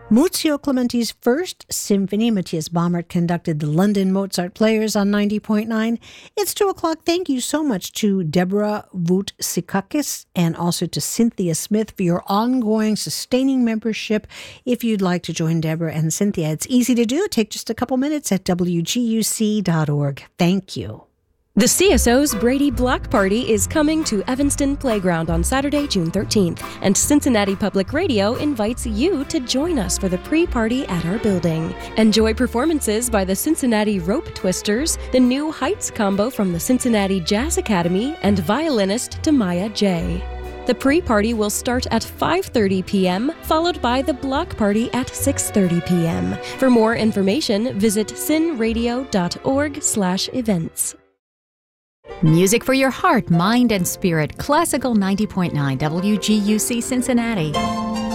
Muzio Clementi's First Symphony. Matthias Baumert conducted the London Mozart Players on 90.9. It's 2 o'clock. Thank you so much to Deborah Vout-Sikakis and also to Cynthia Smith for your ongoing sustaining membership. If you'd like to join Deborah and Cynthia, it's easy to do. Take just a couple minutes at wguc.org. Thank you. The CSO's Brady Block Party is coming to Evanston Playground on Saturday, June 13th, and Cincinnati Public Radio invites you to join us for the pre-party at our building. Enjoy performances by the Cincinnati Rope Twisters, the New Heights combo from the Cincinnati Jazz Academy, and violinist Tamaya J. The pre-party will start at 5:30 p.m., followed by the block party at 6:30 p.m. For more information, visit cinradio.org/events. Music for your heart, mind, and spirit. Classical 90.9 WGUC Cincinnati.